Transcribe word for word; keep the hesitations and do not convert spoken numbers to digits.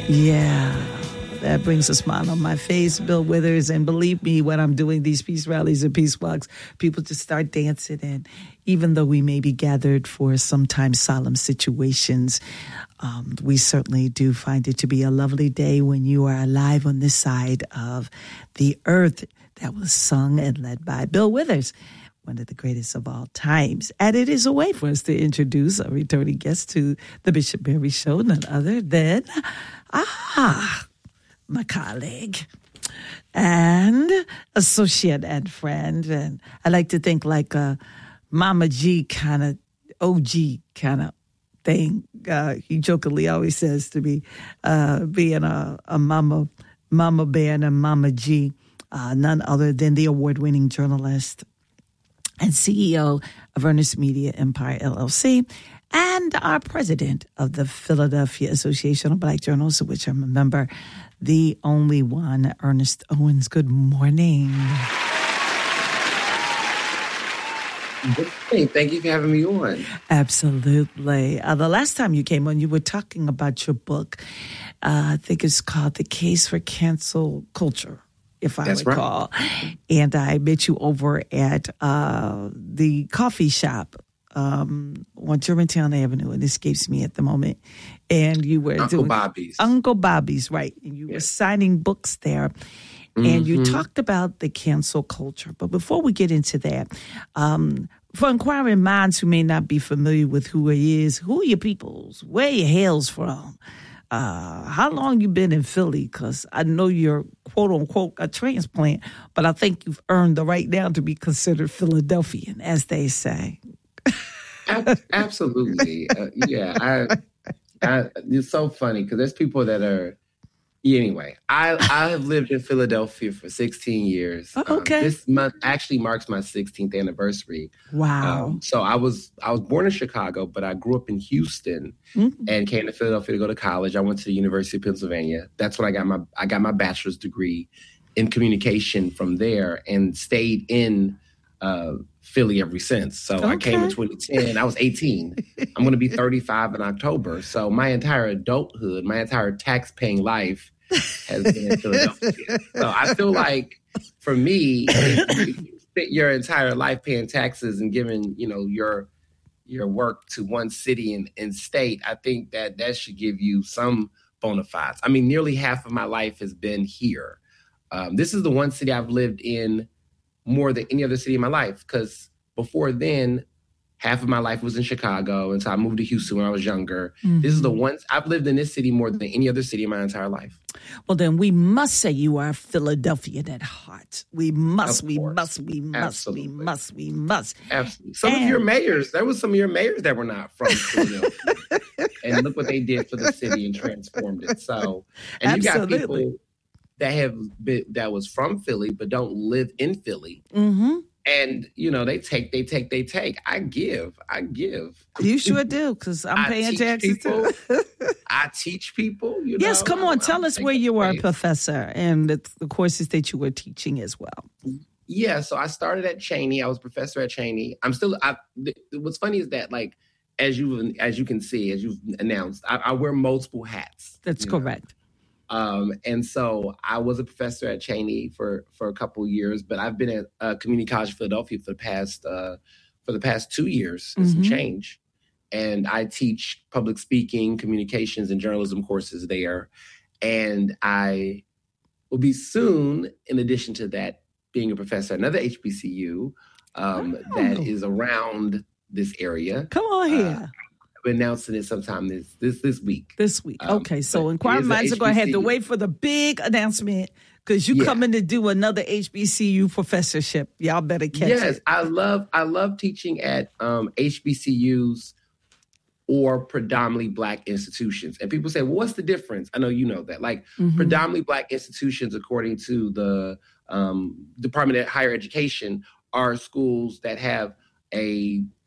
Yeah. That brings a smile on my face, Bill Withers. And believe me, when I'm doing these peace rallies and peace walks, people just start dancing. And even though we may be gathered for sometimes solemn situations, um, we certainly do find it to be a lovely day when you are alive on this side of the earth. That was sung and led by Bill Withers, one of the greatest of all times. And it is a way for us to introduce a returning guest to the Bishop Barry Show, none other than, ah, my colleague and associate and friend. And I like to think like a Mama G kind of, O G kind of thing. Uh, he jokingly always says to me, uh, being a, a mama, mama bear and a Mama G, uh, none other than the award-winning journalist and C E O of Ernest Media Empire, L L C, and our president of the Philadelphia Association of Black Journalists, of which I'm a member, the only one, Ernest Owens. Good morning. Good morning. Thank you for having me on. Absolutely. Uh, the last time you came on, you were talking about your book. Uh, I think it's called The Case for Cancel Culture, if I That's recall. Right. And I met you over at uh, the coffee shop um, on Germantown Avenue, and it escapes me at the moment. And you were Uncle doing Bobby's. Uncle Bobby's, right? And you yes. were signing books there. Mm-hmm. And you talked about the cancel culture. But before we get into that, um, for inquiring minds who may not be familiar with who he is, who are your peoples? Where you hails from? Uh, how long you been in Philly? Because I know you're, quote unquote, a transplant, but I think you've earned the right now to be considered Philadelphian, as they say. Absolutely. Uh, yeah. I, I, it's so funny because there's people that are, yeah, anyway, I, I have lived in Philadelphia for sixteen years. Oh, okay. Um, this month actually marks my sixteenth anniversary. Wow. Um, so I was I was born in Chicago, but I grew up in Houston mm-hmm. and came to Philadelphia to go to college. I went to the University of Pennsylvania. That's when I got my I got my bachelor's degree in communication from there and stayed in uh, Philly ever since. So okay. I came in twenty ten. I was eighteen. I'm going to be thirty-five in October. So my entire adulthood, my entire tax-paying life has been in Philadelphia. So I feel like for me, if you spent your entire life paying taxes and giving, you know, your your work to one city and, and state, I think that that should give you some bona fides. I mean, nearly half of my life has been here. Um, this is the one city I've lived in more than any other city in my life, because before then, half of my life was in Chicago, and so I moved to Houston when I was younger. Mm-hmm. This is the one, I've lived in this city more than any other city in my entire life. Well, then we must say you are Philadelphian at heart. We must, we must, we must, Absolutely. we must, we must. Absolutely. Some and... of your mayors, there was some of your mayors that were not from Philadelphia. And look what they did for the city and transformed it. So, and Absolutely. you got people that have been, that was from Philly, but don't live in Philly. Mm-hmm. And, you know, they take, they take, they take. I give, I give. You sure do, because I'm paying taxes too. I teach people, you Yes, know. come on, I'm, tell I'm us where you were a professor and the, the courses that you were teaching as well. Yeah, so I started at Cheney. I was a professor at Cheney. I'm still, I, th- what's funny is that, like, as you as you can see, as you've announced, I, I wear multiple hats. That's correct. Know? Um, and so I was a professor at Cheney for, for a couple of years, but I've been at uh, Community College of Philadelphia for the past uh, for the past two years and mm-hmm. some change. And I teach public speaking, communications, and journalism courses there. And I will be soon, in addition to that, being a professor at another H B C U um, oh. that is around this area. Come on here. Uh, announcing it sometime this this this week. This week. Um, okay, so inquiring minds are going to have to wait for the big announcement because you yeah. coming to do another H B C U professorship. Y'all better catch yes, it. Yes, I love I love teaching at um, H B C Us or predominantly Black institutions. And people say, well, what's the difference? I know you know that. Like mm-hmm. predominantly Black institutions, according to the um, Department of Higher Education, are schools that have a